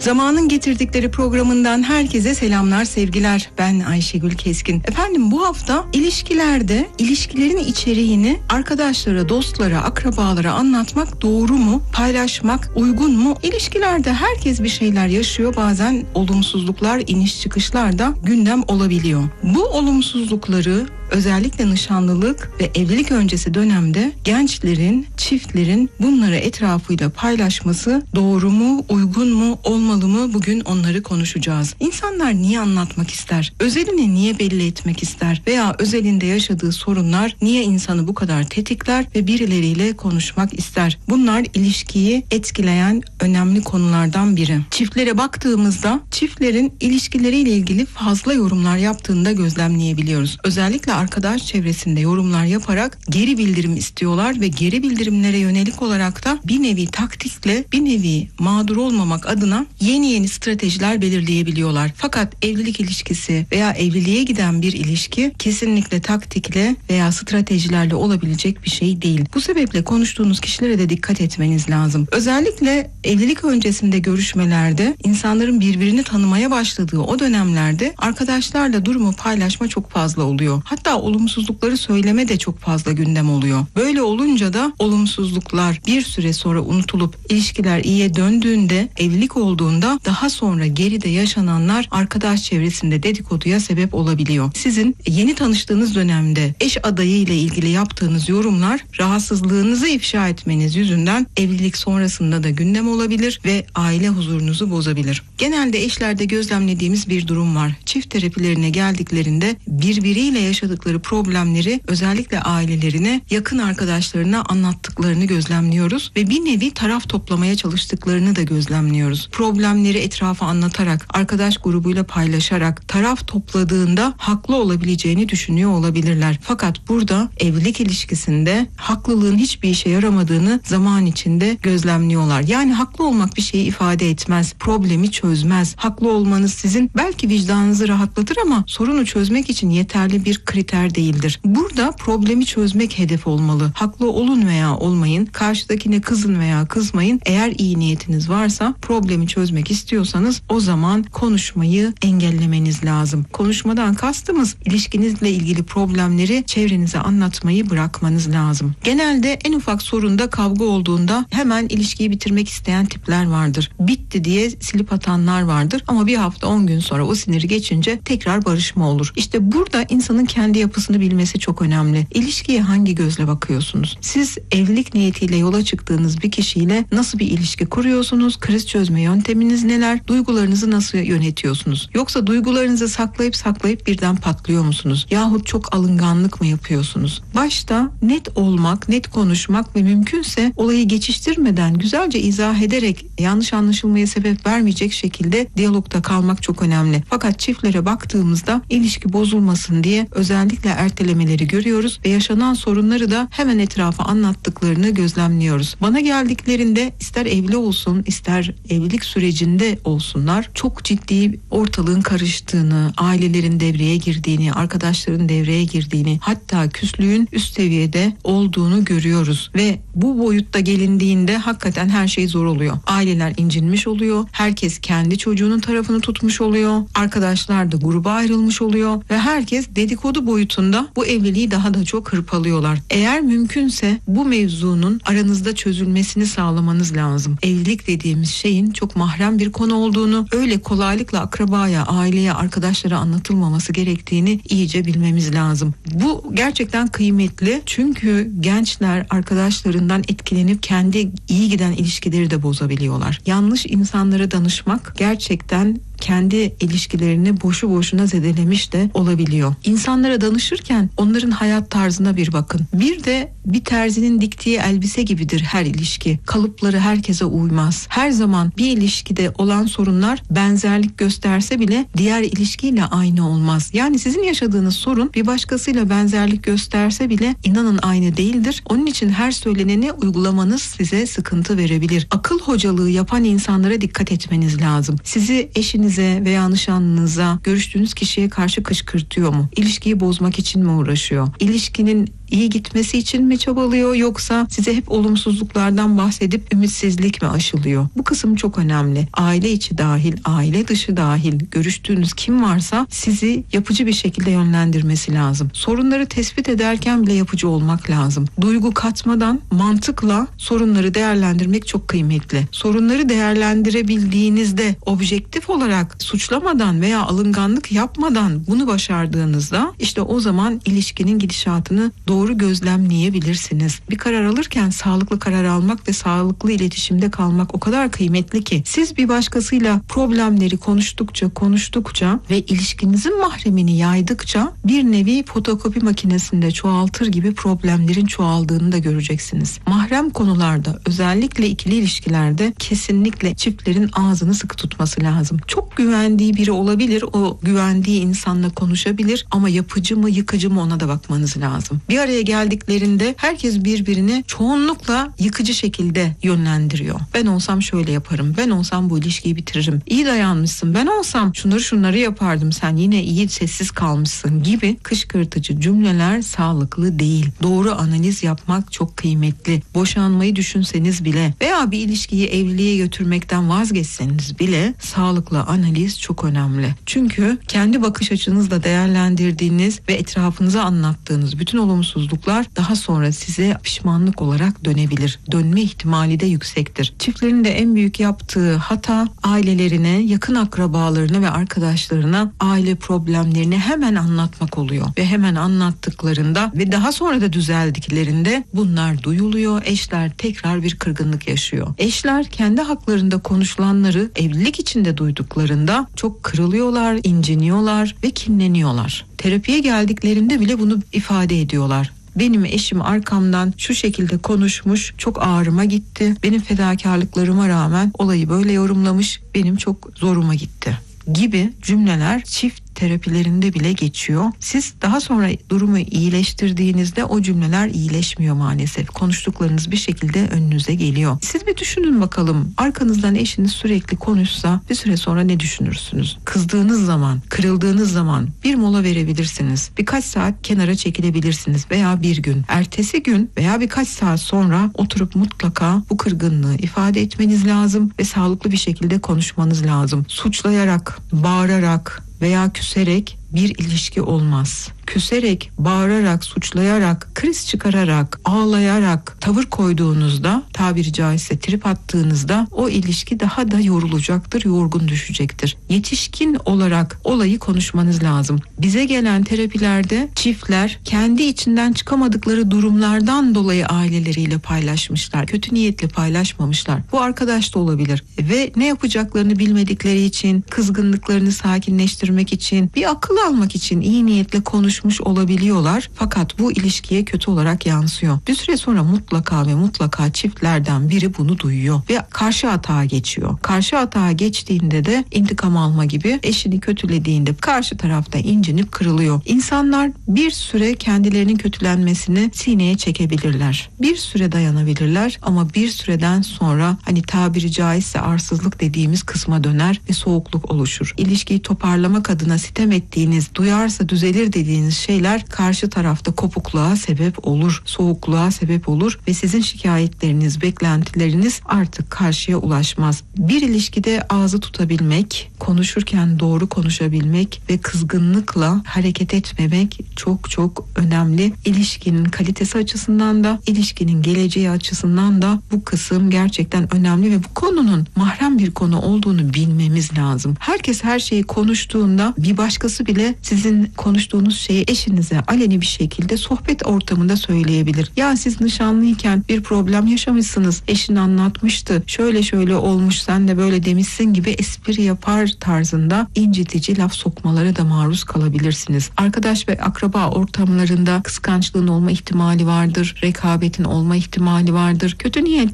Zamanın Getirdikleri programından herkese selamlar, sevgiler. Ben Ayşegül Keskin. Efendim, bu hafta ilişkilerde ilişkilerin içeriğini arkadaşlara, dostlara, akrabalara anlatmak doğru mu? Paylaşmak uygun mu? İlişkilerde herkes bir şeyler yaşıyor. Bazen olumsuzluklar, iniş çıkışlar da gündem olabiliyor. Bu olumsuzlukları özellikle nişanlılık ve evlilik öncesi dönemde gençlerin, çiftlerin bunları etrafıyla paylaşması doğru mu, uygun mu, olmalı mı? Bugün onları konuşacağız. İnsanlar niye anlatmak ister? Özelini niye belli etmek ister? Veya özelinde yaşadığı sorunlar niye insanı bu kadar tetikler ve birileriyle konuşmak ister? Bunlar ilişkiyi etkileyen önemli konulardan biri. Çiftlere baktığımızda çiftlerin ilişkileriyle ilgili fazla yorumlar yaptığını da gözlemleyebiliyoruz. Özellikle arkadaş çevresinde yorumlar yaparak geri bildirim istiyorlar ve geri bildirimlere yönelik olarak da bir nevi taktikle, bir nevi mağdur olmamak adına yeni stratejiler belirleyebiliyorlar. Fakat evlilik ilişkisi veya evliliğe giden bir ilişki kesinlikle taktikle veya stratejilerle olabilecek bir şey değil. Bu sebeple konuştuğunuz kişilere de dikkat etmeniz lazım. Özellikle evlilik öncesinde görüşmelerde insanların birbirini tanımaya başladığı o dönemlerde arkadaşlarla durumu paylaşma çok fazla oluyor. Hatta olumsuzlukları söyleme de çok fazla gündem oluyor. Böyle olunca da olumsuzluklar bir süre sonra unutulup ilişkiler iyiye döndüğünde, evlilik olduğunda daha sonra geride yaşananlar arkadaş çevresinde dedikoduya sebep olabiliyor. Sizin yeni tanıştığınız dönemde eş adayı ile ilgili yaptığınız yorumlar rahatsızlığınızı ifşa etmeniz yüzünden evlilik sonrasında da gündem olabilir ve aile huzurunuzu bozabilir. Genelde eşlerde gözlemlediğimiz bir durum var. Çift terapilerine geldiklerinde birbiriyle yaşadıkları problemleri özellikle ailelerine, yakın arkadaşlarına anlattıklarını gözlemliyoruz ve bir nevi taraf toplamaya çalıştıklarını da gözlemliyoruz. Problemleri etrafa anlatarak, arkadaş grubuyla paylaşarak taraf topladığında haklı olabileceğini düşünüyor olabilirler. Fakat burada evlilik ilişkisinde haklılığın hiçbir işe yaramadığını zaman içinde gözlemliyorlar. Yani haklı olmak bir şeyi ifade etmez, problemi çözmez. Haklı olmanız sizin belki vicdanınızı rahatlatır ama sorunu çözmek için yeterli bir kriter değildir. Burada problemi çözmek hedef olmalı. Haklı olun veya olmayın, karşıdakine kızın veya kızmayın. Eğer iyi niyetiniz varsa, problemi çözmek istiyorsanız o zaman konuşmayı engellemeniz lazım. Konuşmadan kastımız ilişkinizle ilgili problemleri çevrenize anlatmayı bırakmanız lazım. Genelde en ufak sorunda kavga olduğunda hemen ilişkiyi bitirmek isteyen tipler vardır. Bitti diye silip atanlar vardır ama bir hafta 10 gün sonra o siniri geçince tekrar barışma olur. İşte burada insanın kendi yapısını bilmesi çok önemli. İlişkiye hangi gözle bakıyorsunuz? Siz evlilik niyetiyle yola çıktığınız bir kişiyle nasıl bir ilişki kuruyorsunuz? Kriz çözme yönteminiz neler? Duygularınızı nasıl yönetiyorsunuz? Yoksa duygularınızı saklayıp birden patlıyor musunuz? Yahut çok alınganlık mı yapıyorsunuz? Başta net olmak, net konuşmak ve mümkünse olayı geçiştirmeden güzelce izah ederek yanlış anlaşılmaya sebep vermeyecek şekilde diyalogda kalmak çok önemli. Fakat çiftlere baktığımızda ilişki bozulmasın diye özellikle ertelemeleri görüyoruz ve yaşanan sorunları da hemen etrafa anlattıklarını gözlemliyoruz. Bana geldiklerinde ister evli olsun, ister evlilik sürecinde olsunlar, çok ciddi ortalığın karıştığını, ailelerin devreye girdiğini, arkadaşların devreye girdiğini, hatta küslüğün üst seviyede olduğunu görüyoruz ve bu boyutta gelindiğinde hakikaten her şey zor oluyor. Aileler incinmiş oluyor, herkes kendi çocuğunun tarafını tutmuş oluyor, arkadaşlar da gruba ayrılmış oluyor ve herkes dedikodu boyutunda bu evliliği daha da çok hırpalıyorlar. Eğer mümkünse bu mevzunun aranızda çözülmesini sağlamanız lazım. Evlilik dediğimiz şeyin çok mahrem bir konu olduğunu, öyle kolaylıkla akrabaya, aileye, arkadaşlara anlatılmaması gerektiğini iyice bilmemiz lazım. Bu gerçekten kıymetli çünkü gençler arkadaşlarından etkilenip kendi iyi giden ilişkileri de bozabiliyorlar. Yanlış insanlara danışmak gerçekten kendi ilişkilerini boşu boşuna zedelemiş de olabiliyor. İnsanlara danışırken onların hayat tarzına bir bakın. Bir de bir terzinin diktiği elbise gibidir her ilişki. Kalıpları herkese uymaz. Her zaman bir ilişkide olan sorunlar benzerlik gösterse bile diğer ilişkiyle aynı olmaz. Yani sizin yaşadığınız sorun bir başkasıyla benzerlik gösterse bile inanın aynı değildir. Onun için her söyleneni uygulamanız size sıkıntı verebilir. Akıl hocalığı yapan insanlara dikkat etmeniz lazım. Sizi eşinize veya nişanlınıza, görüştüğünüz kişiye karşı kışkırtıyor mu? İlişkiyi bozmak için mi uğraşıyor? İlişkinin iyi gitmesi için mi çabalıyor, yoksa size hep olumsuzluklardan bahsedip ümitsizlik mi aşılıyor? Bu kısım çok önemli. Aile içi dahil, aile dışı dahil görüştüğünüz kim varsa sizi yapıcı bir şekilde yönlendirmesi lazım. Sorunları tespit ederken bile yapıcı olmak lazım. Duygu katmadan mantıkla sorunları değerlendirmek çok kıymetli. Sorunları değerlendirebildiğinizde, objektif olarak suçlamadan veya alınganlık yapmadan bunu başardığınızda, işte o zaman ilişkinin gidişatını doğru gözlemleyebilirsiniz. Bir karar alırken sağlıklı karar almak ve sağlıklı iletişimde kalmak o kadar kıymetli ki, siz bir başkasıyla problemleri konuştukça ve ilişkinizin mahremini yaydıkça bir nevi fotokopi makinesinde çoğaltır gibi problemlerin çoğaldığını da göreceksiniz. Mahrem konularda, özellikle ikili ilişkilerde kesinlikle çiftlerin ağzını sıkı tutması lazım. Çok güvendiği biri olabilir, o güvendiği insanla konuşabilir ama yapıcı mı yıkıcı mı ona da bakmanız lazım. Bir araya geldiklerinde herkes birbirini çoğunlukla yıkıcı şekilde yönlendiriyor. Ben olsam şöyle yaparım, ben olsam bu ilişkiyi bitiririm, İyi dayanmışsın, ben olsam şunları yapardım, sen yine iyi sessiz kalmışsın gibi kışkırtıcı cümleler sağlıklı değil. Doğru analiz yapmak çok kıymetli. Boşanmayı düşünseniz bile veya bir ilişkiyi evliliğe götürmekten vazgeçseniz bile sağlıklı analiz çok önemli. Çünkü kendi bakış açınızla değerlendirdiğiniz ve etrafınıza anlattığınız bütün olumsuzluklar daha sonra size pişmanlık olarak dönebilir. Dönme ihtimali de yüksektir. Çiftlerin de en büyük yaptığı hata, ailelerine, yakın akrabalarına ve arkadaşlarına aile problemlerini hemen anlatmak oluyor. Ve hemen anlattıklarında ve daha sonra da düzeldiklerinde bunlar duyuluyor. Eşler tekrar bir kırgınlık yaşıyor. Eşler kendi haklarında konuşulanları evlilik içinde duyduklarında çok kırılıyorlar, inciniyorlar ve kinleniyorlar. Terapiye geldiklerinde bile bunu ifade ediyorlar. Benim eşim arkamdan şu şekilde konuşmuş, çok ağrıma gitti. Benim fedakarlıklarıma rağmen olayı böyle yorumlamış, benim çok zoruma gitti gibi cümleler çift terapilerinde bile geçiyor. Siz daha sonra durumu iyileştirdiğinizde o cümleler iyileşmiyor maalesef. Konuştuklarınız bir şekilde önünüze geliyor. Siz bir düşünün bakalım. Arkanızdan eşiniz sürekli konuşsa bir süre sonra ne düşünürsünüz? Kızdığınız zaman, kırıldığınız zaman bir mola verebilirsiniz. Birkaç saat kenara çekilebilirsiniz veya bir gün. Ertesi gün veya birkaç saat sonra oturup mutlaka bu kırgınlığı ifade etmeniz lazım ve sağlıklı bir şekilde konuşmanız lazım. Suçlayarak, bağırarak veya küserek bir ilişki olmaz. Küserek, bağırarak, suçlayarak, kriz çıkararak, ağlayarak tavır koyduğunuzda, tabiri caizse trip attığınızda o ilişki daha da yorulacaktır, yorgun düşecektir. Yetişkin olarak olayı konuşmanız lazım. Bize gelen terapilerde çiftler kendi içinden çıkamadıkları durumlardan dolayı aileleriyle paylaşmışlar. Kötü niyetle paylaşmamışlar. Bu arkadaş da olabilir. Ve ne yapacaklarını bilmedikleri için, kızgınlıklarını sakinleştirmek için, bir akıl almak için iyi niyetle konuşmuş olabiliyorlar. Fakat bu ilişkiye kötü olarak yansıyor. Bir süre sonra mutlaka ve mutlaka çiftlerden biri bunu duyuyor ve karşı atağa geçiyor. Karşı atağa geçtiğinde de intikam alma gibi, eşini kötülediğinde karşı tarafta incinip kırılıyor. İnsanlar bir süre kendilerinin kötülenmesini sineye çekebilirler. Bir süre dayanabilirler ama bir süreden sonra hani tabiri caizse arsızlık dediğimiz kısma döner ve soğukluk oluşur. İlişkiyi toparlamak adına sitem ettiğiniz, duyarsa düzelir dediğiniz şeyler karşı tarafta kopukluğa sebep olur, soğukluğa sebep olur ve sizin şikayetleriniz, beklentileriniz artık karşıya ulaşmaz. Bir ilişkide ağzı tutabilmek, konuşurken doğru konuşabilmek ve kızgınlıkla hareket etmemek çok çok önemli. İlişkinin kalitesi açısından da, ilişkinin geleceği açısından da bu kısım gerçekten önemli ve bu konunun mahrem bir konu olduğunu bilmemiz lazım. Herkes her şeyi konuştuğunda bir başkası bile sizin konuştuğunuz şeyi eşinize aleni bir şekilde sohbet ortamında söyleyebilir. Ya siz nişanlıyken bir problem yaşamışsınız, eşin anlatmıştı, şöyle şöyle olmuş, sen de böyle demişsin gibi espri yapar tarzında incitici laf sokmalara da maruz kalabilirsiniz. Arkadaş ve akraba ortamlarında kıskançlığın olma ihtimali vardır, rekabetin olma ihtimali vardır. Kötü niyet